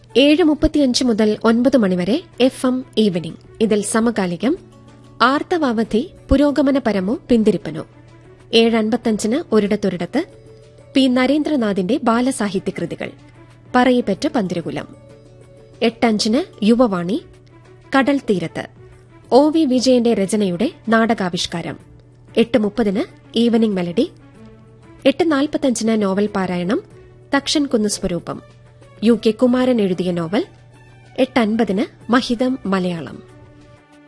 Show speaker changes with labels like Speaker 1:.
Speaker 1: 7:35 മുതൽ 9 മണിവരെ FM evening. ഇതിൽ സമകാലികം, ആർത്തവാവധി പുരോഗമനപരമോ പിന്തിരിപ്പനോ. 7:55 ഒരിടത്തൊരിടത്ത് പി നരേന്ദ്രനാഥിന്റെ ബാലസാഹിത്യകൃതികൾ, പറയിപ്പറ്റ പന്തിരുകുലം. 8:05 യുവവാണി, കടൽ തീരത്ത്, ഒ വി വിജയന്റെ രചനയുടെ നാടകാവിഷ്കാരം. 8:30 ഈവനിംഗ് മെലഡി. 8:45 നോവൽ പാരായണം, തക്ഷൻ കുന്ന് സ്വരൂപം, UK കുമാരൻ എഴുതിയ നോവൽ. 8:50 മഹിതം മലയാളം.